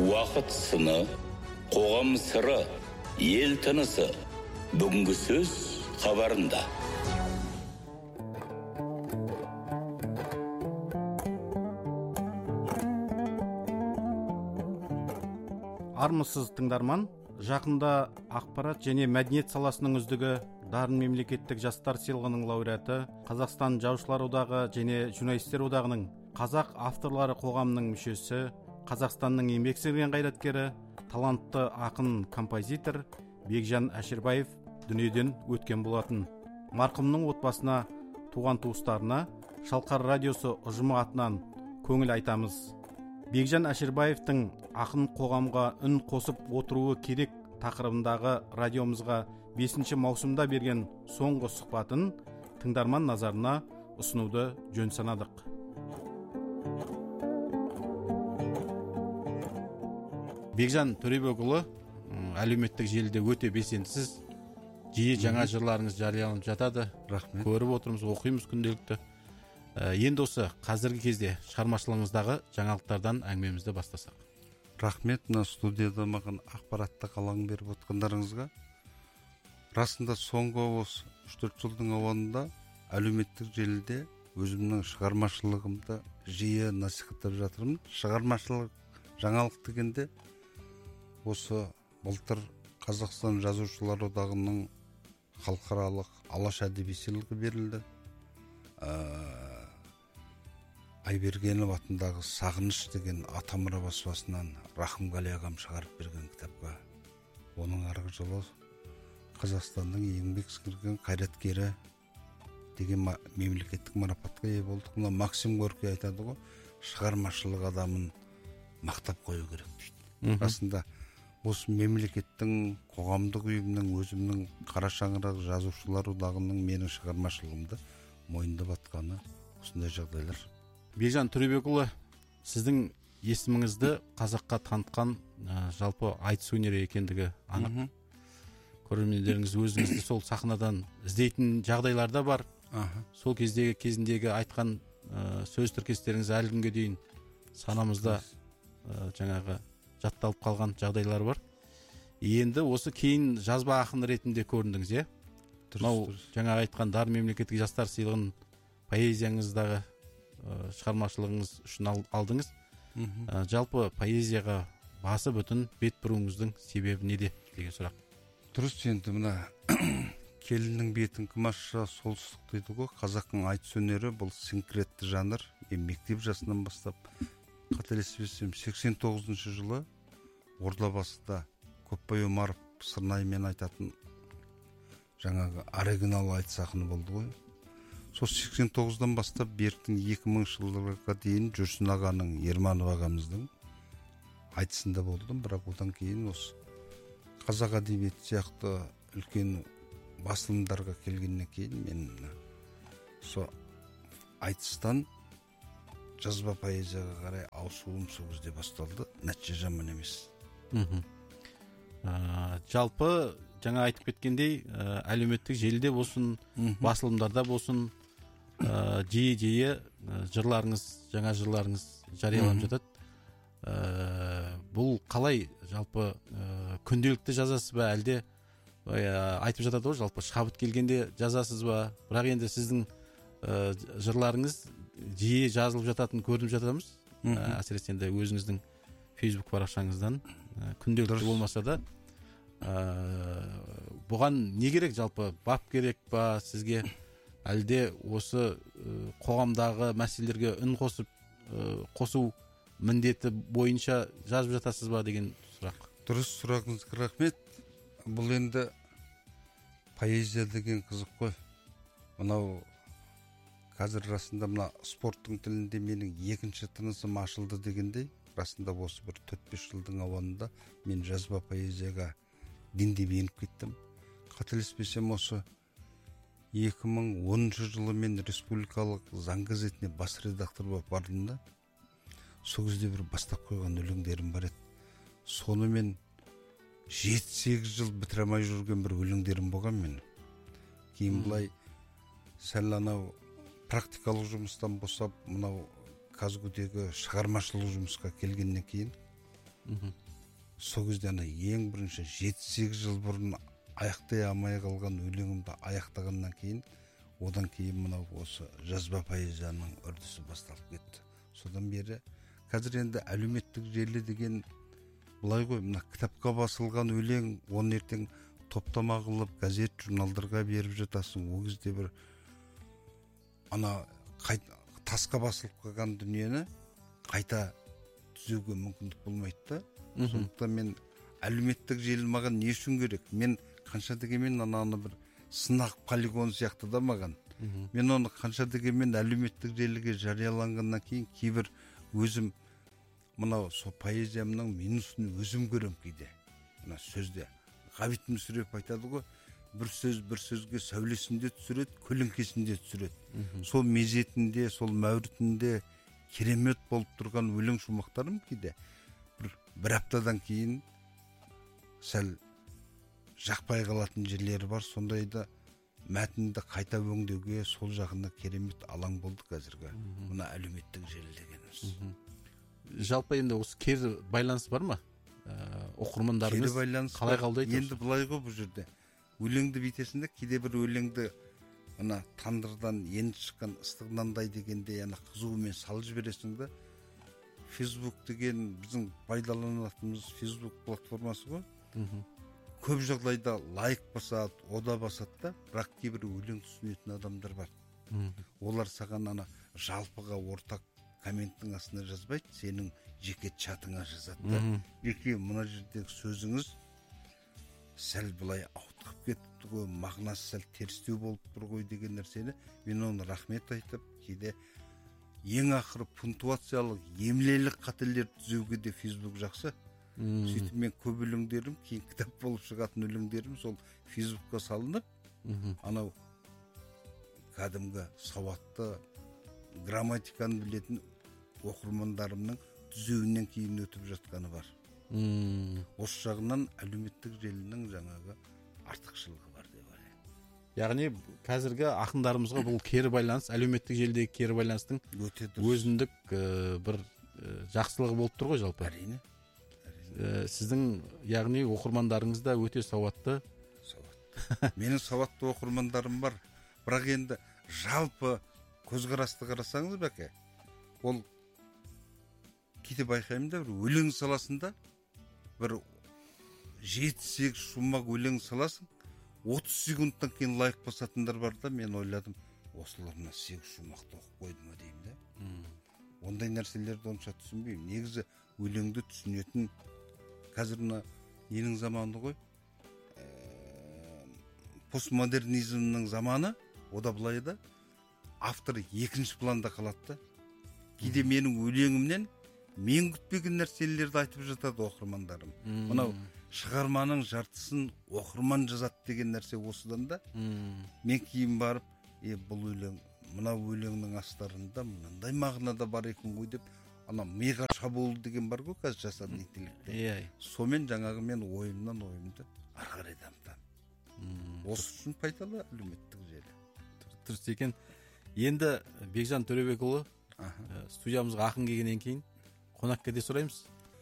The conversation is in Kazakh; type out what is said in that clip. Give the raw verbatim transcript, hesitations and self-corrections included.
уақыт сыны, қоғам сыры, ел тынысы. Бүгінгі сөз хабарында. Армысыз тыңдарман, жақында ақпарат және мәдениет саласының үздігі, дарын мемлекеттік жастар сыйлығының лауреаты, Қазақстан жазушылар одағы және журналистер одағының қазақ авторлары қоғамының мүшесі, Қазақстанның еңбек сіңірген қайраткері, талантты ақын композитор Бекжан Әшірбаев дүниеден өткен болатын. Марқұмның отбасына, туған туыстарына Шалқар радиосы ұжымы атынан көңіл айтамыз. Бекжан Әшірбаевтың ақын қоғамға үн қосып отыруы керек тақырыбындағы радиомызға бесінші маусымда берген соңғы сұхбатын тыңдарман назарына ұсынуды жөн санадық. Бекжан Төребекұлы әлеуметтік желіде өте белсендісіз, жиі жаңа жырларыңыз жарияланып жатады. Рахмет. Көріп отырмыз, оқимыз күнделікті. Енді осы қазіргі кезде шығармашылығыңыздағы жаңалықтардан әңгімемізді бастасақ. Рахмет, мына студияда маған ақпаратты қалаң беріп отқандарыңызға. Расында соңғы осы үш төрт жылдың ауанында әлеуметтік желіде өзімнің шығармашылығымды жиі насихаттап жатырмын. Шығармашылық жаңалық дегенде осы былтыр Қазақстан жазушылар одағының халықаралық Алаш әдеби сыйлығы берілді. Айбергенов атындағы Сағыныш деген Атамұра баспасынан Рахымғали ағам шығарып берген кітапқа, оның арғы жылы Қазақстанның еңбек сіңірген қайраткері деген мемлекеттік марапатқа ие болдық. Мына Максим Горький айтады ғой, шығармашылық адамын мақтап қою керек дейді. Расында осы мемлекеттің, қоғамдық ұйымның, өзімнің қара шаңырақ жазушылар одағының менің шығармашылығымды мойындап атқаны осындай жағдайлар. Бекжан Төребекұлы, сіздің есіміңізді қазаққа танытқан жалпы айтыс өнері екендігі анық. Көрермендеріңіз өзіңізді сол сахнадан іздейтін жағдайлар да бар. Сол кездегі кезіндегі айтқан сөз тіркестеріңіз әлі күнге дейін санамызда жаңағы жатталып қалған жағдайлар бар. Енді осы кейін жазба ақын ретінде көріндіңіз, е? Мынау жаңа айтқан дарын мемлекеттік жастар сыйлығын поэзияңыздағы шығармашылығыңыз үшін алдыңыз. Жалпы поэзияға басы бүтін бет бұруыңыздың себебі неде деген сұрақ. Дұрыс, енді мына келіннің бетін кім ашса солтүстік дейді ғой. Қазақтың айтыс өнері бұл синкретті жанр. Мен мектеп жасынан бастап, қателеспесем сексен тоғызыншы жылы Ордабасыда Көпбай Омаров сырнаймен айтатын жаңағы оригинал айтыс ақыны болды ғой. Сол сексен тоғыздан бастап беріктің екі мыңыншы жылдарға дейін Жүрсін ағаның, Ерманов ағамыздың айтысында болдым. Бірақ одан кейін осы қазақ әдебиеті сияқты үлкен басылымдарға келгеннен кейін мен сол айтыстан жазба поэзияға қарай ауысуым сол кезде басталды. Нәтиже жаман емес. Жалпы жаңа айтып кеткендей, әлеуметтік желіде болсын, басылымдарда болсын, жиі-жиі жырларыңыз, жаңа жырларыңыз жарияланып жатады. Бұл қалай, жалпы күнделікті жазасыз ба, әлде айтып жатады ғой, жалпы шабыт келгенде жазасыз ба? Бірақ енді сіздің жырларыңыз жиі жазылып жататын көрініп жатамыз. Әсіресе енді өзіңіздің Facebook парақшаңыздан күнделікті болмаса да, бұған не керек, жалпы бап керек па сізге, әлде осы қоғамдағы мәселелерге үн қосып қосу міндеті бойынша жазып жатасыз ба деген сұрақ. Дұрыс, сұрағыңызға рахмет. Бұл енді поэзия деген қызық қой. Мынау қазір расында мына спорттың тілінде менің екінші тынысым ашылды дегендей, расында осы бір төрт бес жылдың ауанында мен жазба поэзияға дендеп еніп кеттім. Қателеспесем осы екі мың оныншы жылы мен республикалық заң газетіне бас редактор болып бардым да, сол кезде бір бастап қойған өлеңдерім бар еді. Соны мен жеті сегіз жыл бітіре алмай жүрген бір өлеңдерім болған мен. Кейін былай сәл анау практикалық жұмыстан босап, мынау Казгудегі шығармашылық жұмысқа келгеннен кейін сол кезде ана ең бірінші жеті сегіз жыл бұрын аяқтай алмай қалған өлеңімді аяқтағаннан кейін одан кейін мынау осы жазба поэзияның үрдісі басталып кетті. Содан бері қазір енді әлеуметтік желі деген былай ғой, мына кітапқа басылған өлең, оны ертең топтама қылып газет журналдарға беріп жатасың. Ол кезде бір ана қайта тасқа басылып қалған дүниені қайта түзеуге мүмкіндік болмайды да. Сондықтан мен әлеуметтік желі маған не үшін керек? Мен қанша дегенмен ананы бір сынақ полигон сияқты да маған. Мен оны қанша дегенмен әлеуметтік желіге жарияланғаннан кейін кейбір өзім мынау сол поэзиямның минусын өзім көрем кейде. Мына сөзде Ғабит Мүсірепов айтады ғой, бір сөз бір сөзге сәулесінде түсіреді, көлеңкесінде түсіреді. Сол мезетінде, сол мәурітінде керемет болып тұрған өлең шумақтарым кейде бір, бір аптадан кейін сәл жақпай қалатын жерлері бар. Сондайда мәтінді қайта өңдеуге сол жағында керемет алаң болды қазіргі мына әлеуметтік желі дегеніміз. Жалпы енді осы кері байланыс бар ма? Оқырмандарыңыз қалай қалдайды? Енді былай ғой, бұл жерде өлеңді битесінде кейде бір өлеңді ана тандырдан енді шыққан ыстық нандай дегенде яна қызуымен салып жібересің да. Facebook деген біздің пайдаланатынымыз Facebook платформасы ғой. Көп жағдайда лайк басады, ода басады да, бірақ кейбір өлең түсінетін адамдар бар. Олар саған ана жалпыға ортақ комменттің астына жазбайды, сенің жеке чатыңа жазады да. Еке, мына жердегі сөзіңіз сәл былай ауытқып кетті ғой, мағынасы сәл терістеу болып тұр ғой деген нәрсені мен оны рахмет айтып, кейде ең ақыры пунктуациялық, емлелік қателер түзеуге де Facebook жақсы. Сөйтіп мен көп өлеңдерім, кейін кітап болып шығатын өлеңдерім сол Facebookқа салынып, анау кәдімгі сауатты грамматиканы білетін оқырмандарымның түзеуінен кейін өтіп жатқаны бар. Осы жағынан әлеуметтік желінің жаңағы артықшылығы бар деп ойлаймын. Яғни қазіргі ақындарымызға бұл кері байланыс, әлеуметтік желідегі кері байланыстың өзіндік бір жақсылығы болып тұр ғой жалпы. Әрине. Сіздің яғни оқырмандарыңыз да өте сауатты. Сауатты. Менің сауатты оқырмандарым бар. Бірақ енді жалпы көзқарасты қарасаңыз бәке, ол кейде байқаймын да, бір өлең саласында бір жеті сегіз шумақ өлең саласың, отыз секундтан кейін лайк басатындар бар да, мен ойладым, осылар мына сегіз шумақты оқып қойды ма деймін да. Ондай нәрселерді онша түсінбеймін. Негізі өлеңді түсінетін қазір мына ненің заманы ғой, постмодернизмнің заманы, ода былай да автор екінші планда қалады да. Кейде менің өлеңімнен мен күтпеген нәрселерді айтып жатады оқырмандарым. Мынау шығарманың жартысын оқырман жазады деген нәрсе осыдан да. Мен кейін барып, е бұл өлең, мына өлеңнің астарында мынандай мағынада бар екен ғой деп, ана миға шабуыл деген бар ғой қазір жасанды интеллектте. Сомен жаңағы мен ойымнан ойымды ары қарай дамытамын. Осы үшін пайдалы әлеуметтік желі. Дұрыс екен. Енді Бекжан Төребекұлы студиямызға ақын келгеннен кейін қонақ кете сұраймыз.